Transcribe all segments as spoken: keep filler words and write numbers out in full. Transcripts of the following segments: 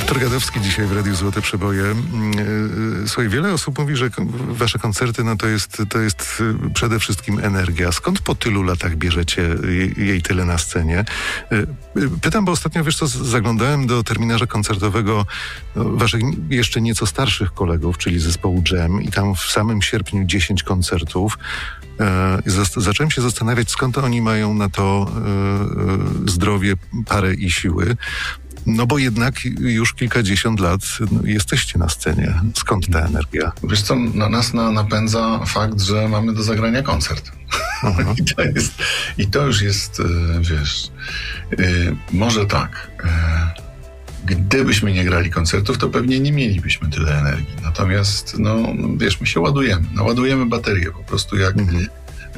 Artur Gadowski dzisiaj w Radiu Złote Przeboje. Słuchaj, wiele osób mówi, że wasze koncerty no to jest, to jest przede wszystkim energia. Skąd po tylu latach bierzecie jej tyle na scenie? Pytam, bo ostatnio, wiesz co, zaglądałem do terminarza koncertowego waszych jeszcze nieco starszych kolegów, czyli zespołu Dżem, i tam w samym sierpniu dziesięć koncertów. Zacząłem się zastanawiać, skąd oni mają na to zdrowie, parę i siły. No bo jednak już kilkadziesiąt lat jesteście na scenie. Skąd ta energia? Wiesz co, na nas na, napędza fakt, że mamy do zagrania koncert. I, to jest, I to już jest, wiesz, może tak, gdybyśmy nie grali koncertów, to pewnie nie mielibyśmy tyle energii. Natomiast, no wiesz, my się ładujemy, naładujemy baterię po prostu jak... Mhm.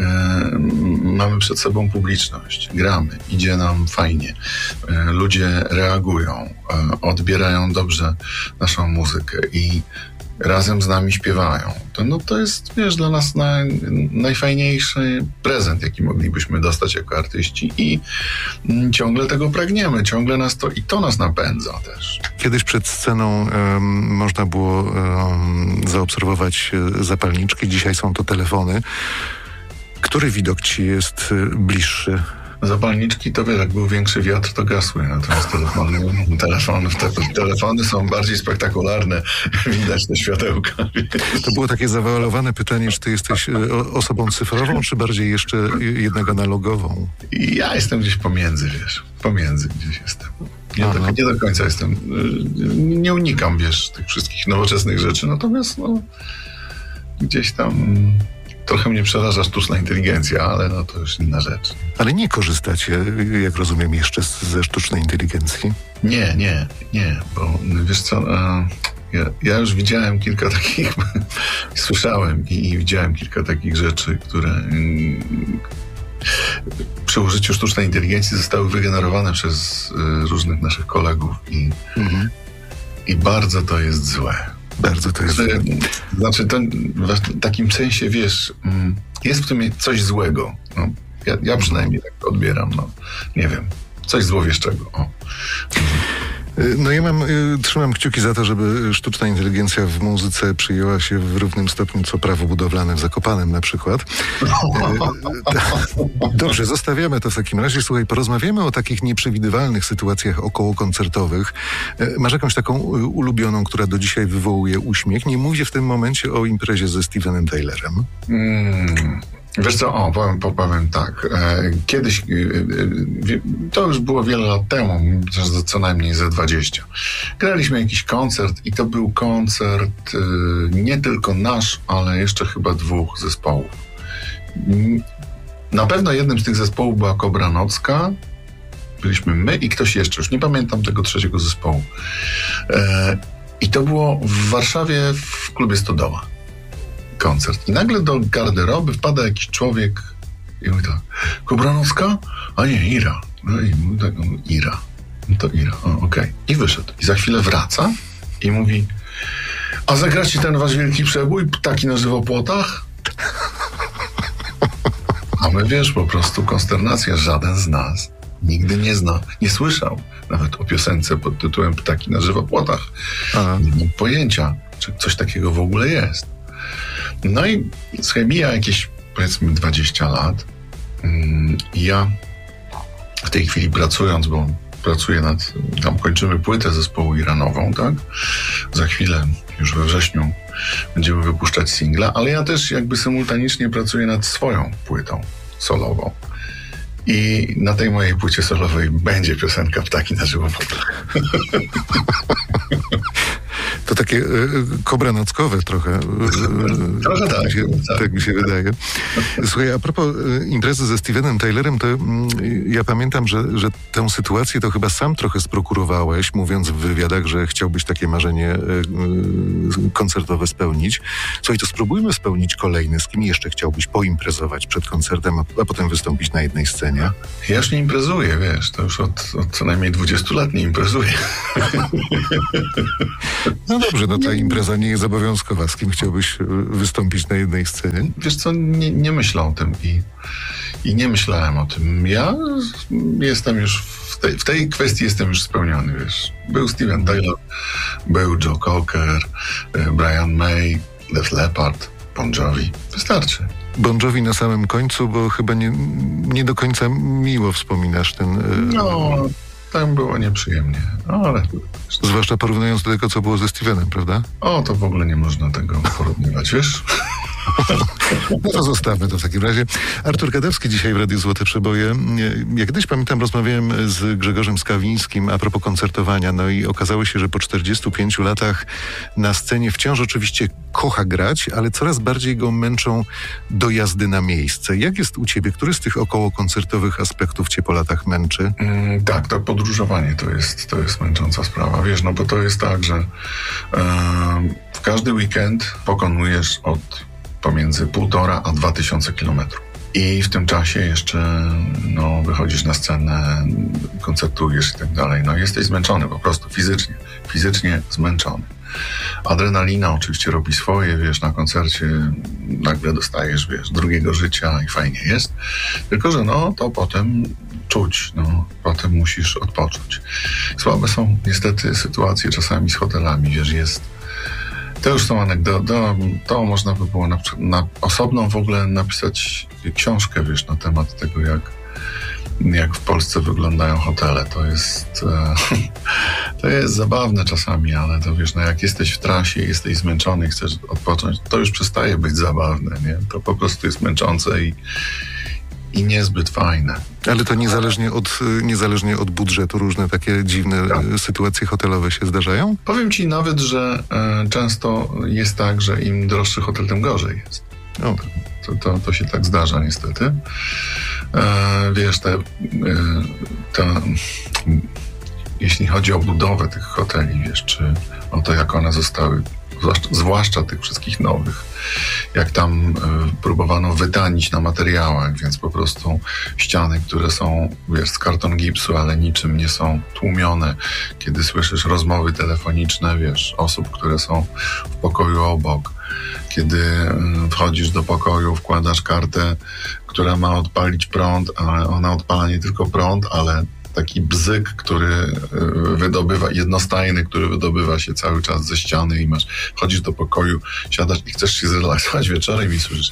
Mamy przed sobą publiczność, gramy, idzie nam fajnie, ludzie reagują, odbierają dobrze naszą muzykę i razem z nami śpiewają. To, no, to jest, wiesz, dla nas na, najfajniejszy prezent, jaki moglibyśmy dostać jako artyści, i ciągle tego pragniemy, ciągle nas to, i to nas napędza też. Kiedyś przed sceną um, można było um, zaobserwować zapalniczki, dzisiaj są to telefony. Który widok ci jest bliższy? Zapalniczki to, wiesz, jak był większy wiatr, to gasły. Natomiast telefony, telefony, te, telefony są bardziej spektakularne. Widać te światełka. To było takie zawoalowane pytanie, czy ty jesteś osobą cyfrową, czy bardziej jeszcze jednak analogową? Ja jestem gdzieś pomiędzy, wiesz. Pomiędzy gdzieś jestem. Nie, do, nie do końca jestem. Nie unikam, wiesz, tych wszystkich nowoczesnych rzeczy. Natomiast, no, gdzieś tam... Trochę mnie przeraża sztuczna inteligencja, ale no to już inna rzecz. Ale nie korzystacie, jak rozumiem, jeszcze z, ze sztucznej inteligencji? Nie, nie, nie, bo wiesz co, ja, ja już widziałem kilka takich, słyszałem i, i widziałem kilka takich rzeczy, które mm, przy użyciu sztucznej inteligencji zostały wygenerowane przez y, różnych naszych kolegów i, mhm. i bardzo to jest złe. Bardzo to jest... Znaczy, znaczy to w takim sensie, wiesz, jest w tym coś złego. No, ja, ja przynajmniej tak to odbieram. No, nie wiem, coś złowieszczego. O. No ja mam, trzymam kciuki za to, żeby sztuczna inteligencja w muzyce przyjęła się w równym stopniu co prawo budowlane w Zakopanem na przykład. Dobrze, zostawiamy to w takim razie. Słuchaj, porozmawiamy o takich nieprzewidywalnych sytuacjach okołokoncertowych. Masz jakąś taką ulubioną, która do dzisiaj wywołuje uśmiech? Nie mówię w tym momencie o imprezie ze Stevenem Tylerem. Mm. Wiesz co, o, powiem, powiem tak. Kiedyś, to już było wiele lat temu, co najmniej ze dwadzieścia. Graliśmy jakiś koncert i to był koncert nie tylko nasz, ale jeszcze chyba dwóch zespołów. Na pewno jednym z tych zespołów była Kobra Nocka. Byliśmy my i ktoś jeszcze, już nie pamiętam tego trzeciego zespołu. I to było w Warszawie w klubie Stodoła. Koncert. I nagle do garderoby wpada jakiś człowiek i mówi tak: Kobranowska? A nie, Ira. No i mówi tak, no, Ira. No to Ira, okej. Okay. I wyszedł. I za chwilę wraca i mówi: a zagracie ten wasz wielki przebój, Ptaki na żywopłotach? A my, wiesz, po prostu konsternacja. Żaden z nas nigdy nie zna, nie słyszał nawet o piosence pod tytułem Ptaki na żywopłotach. Aha. Nie mam pojęcia, czy coś takiego w ogóle jest. No i słuchaj, mija jakieś, powiedzmy, dwadzieścia lat. I ja w tej chwili pracując, bo pracuję nad, tam kończymy płytę zespołu iranową, tak? Za chwilę, już we wrześniu, będziemy wypuszczać singla, ale ja też jakby symultanicznie pracuję nad swoją płytą solową. I na tej mojej płycie solowej będzie piosenka Ptaki na żywopłotach. To takie y, kobranockowe trochę. Trochę tak. Tak, się, tak. tak mi się wydaje. Słuchaj, a propos y, imprezy ze Stevenem Tylerem, to y, ja pamiętam, że, że tę sytuację to chyba sam trochę sprokurowałeś, mówiąc w wywiadach, że chciałbyś takie marzenie y, y, koncertowe spełnić. Słuchaj, to spróbujmy spełnić kolejne. Z kim jeszcze chciałbyś poimprezować przed koncertem, a, a potem wystąpić na jednej scenie? Ja już nie imprezuję, wiesz, to już od, od co najmniej dwudziestu lat nie imprezuję. No dobrze, no ta impreza nie jest obowiązkowa. Z kim chciałbyś wystąpić na jednej scenie? Wiesz co, nie, nie myślę o tym i, i nie myślałem o tym. Ja jestem już w w tej, w tej kwestii jestem już spełniony, wiesz. Był Steven Taylor, był Joe Cocker, Brian May, Def Leppard, Bon Jovi. Wystarczy. Bon Jovi na samym końcu, bo chyba nie, nie do końca miło wspominasz ten... No, tam było nieprzyjemnie, ale... Zwłaszcza porównując do tego, co było ze Stevenem, prawda? O, to w ogóle nie można tego porównywać, wiesz? No to zostawmy to w takim razie. Artur Gadewski dzisiaj w Radiu Złote Przeboje. Ja kiedyś, pamiętam, rozmawiałem z Grzegorzem Skawińskim a propos koncertowania, no i okazało się, że po czterdziestu pięciu latach na scenie wciąż oczywiście kocha grać, ale coraz bardziej go męczą dojazdy na miejsce. Jak jest u ciebie? Który z tych okołokoncertowych aspektów cię po latach męczy? Mm, tak, to podróżowanie to jest, to jest męcząca sprawa, wiesz, no bo to jest tak, że e, w każdy weekend pokonujesz od pomiędzy półtora a dwa tysiące kilometrów. I w tym czasie jeszcze no, wychodzisz na scenę, koncertujesz i tak dalej. No jesteś zmęczony po prostu fizycznie. Fizycznie zmęczony. Adrenalina oczywiście robi swoje, wiesz, na koncercie nagle dostajesz, wiesz, drugiego życia i fajnie jest. Tylko że no, to potem czuć, no, potem musisz odpocząć. Słabe są niestety sytuacje czasami z hotelami, wiesz, jest to już są anegdoty, to, to można by było na, na osobną w ogóle napisać książkę, wiesz, na temat tego, jak, jak w Polsce wyglądają hotele. To jest, e, to jest zabawne czasami, ale to wiesz, no jak jesteś w trasie, jesteś zmęczony i chcesz odpocząć, to już przestaje być zabawne, nie? To po prostu jest męczące i, i niezbyt fajne. Ale to niezależnie od, niezależnie od budżetu różne takie dziwne tak. sytuacje hotelowe się zdarzają? Powiem ci nawet, że e, często jest tak, że im droższy hotel, tym gorzej jest. O. To, to, to się tak zdarza niestety. E, wiesz, te, e, te, jeśli chodzi o budowę tych hoteli, wiesz, czy o to, jak one zostały, zwłaszcza, zwłaszcza tych wszystkich nowych, jak tam y, próbowano wytanić na materiałach, więc po prostu ściany, które są, wiesz, z karton gipsu, ale niczym nie są tłumione. Kiedy słyszysz rozmowy telefoniczne, wiesz, osób, które są w pokoju obok. Kiedy y, wchodzisz do pokoju, wkładasz kartę, która ma odpalić prąd, ale ona odpala nie tylko prąd, ale taki bzyk, który wydobywa, jednostajny, który wydobywa się cały czas ze ściany i masz, chodzisz do pokoju, siadasz i chcesz się zrelaksować wieczorem i słyszysz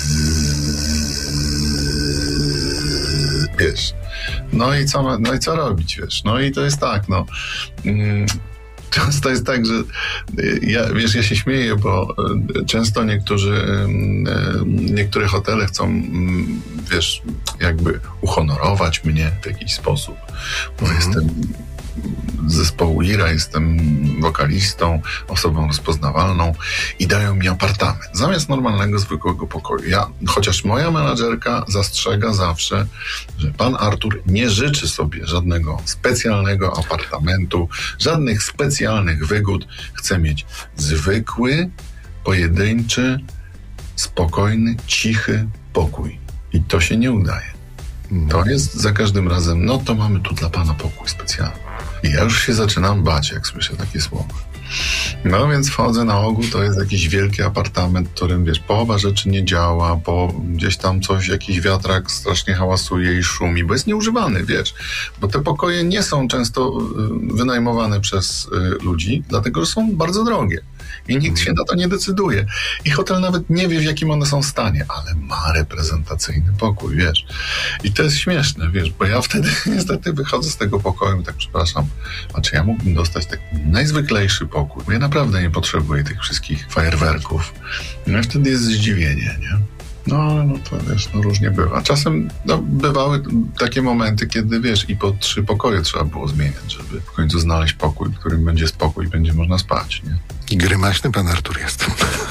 bzzz, wiesz. No i co, no i co robić, wiesz? No i to jest tak, no. Mm. Często jest tak, że ja, wiesz, ja się śmieję, bo często niektórzy, niektóre hotele chcą, wiesz, jakby uhonorować mnie w jakiś sposób, bo mm. jestem z zespołu Ira, jestem wokalistą, osobą rozpoznawalną i dają mi apartament zamiast normalnego, zwykłego pokoju. Ja, chociaż moja menadżerka zastrzega zawsze, że pan Artur nie życzy sobie żadnego specjalnego apartamentu, żadnych specjalnych wygód. Chce mieć zwykły, pojedynczy, spokojny, cichy pokój. I to się nie udaje. To jest za każdym razem, no to mamy tu dla pana pokój specjalny. I ja już się zaczynam bać, jak słyszę takie słowa. No więc wchodzę na ogół, to jest jakiś wielki apartament, w którym, wiesz, połowa rzeczy nie działa, bo gdzieś tam coś, jakiś wiatrak strasznie hałasuje i szumi, bo jest nieużywany, wiesz. Bo te pokoje nie są często wynajmowane przez ludzi, dlatego że są bardzo drogie. I nikt się na to nie decyduje. I hotel nawet nie wie, w jakim one są stanie, ale ma reprezentacyjny pokój, wiesz. I to jest śmieszne, wiesz, bo ja wtedy niestety wychodzę z tego pokoju i tak, przepraszam, a czy ja mógłbym dostać taki najzwyklejszy pokój? Bo ja naprawdę nie potrzebuję tych wszystkich fajerwerków. No i wtedy jest zdziwienie, nie? No, no to wiesz, no różnie bywa. Czasem no, bywały takie momenty, kiedy wiesz, i po trzy pokoje trzeba było zmieniać, żeby w końcu znaleźć pokój, w którym będzie spokój i będzie można spać, nie? I grymaśny pan Artur jest.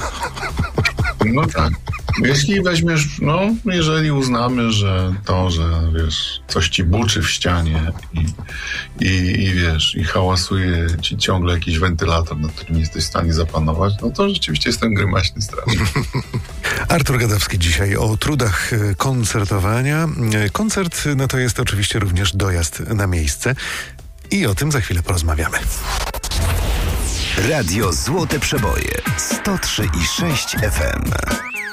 No tak. Jeśli weźmiesz, no, jeżeli uznamy, że to, że wiesz, coś ci buczy w ścianie i, i, i wiesz, i hałasuje ci ciągle jakiś wentylator, nad którym nie jesteś w stanie zapanować, no to rzeczywiście jest ten grymaśny straszny. Artur Gadewski dzisiaj o trudach koncertowania. Koncert, no to jest oczywiście również dojazd na miejsce i o tym za chwilę porozmawiamy. Radio Złote Przeboje sto trzy i sześć F M.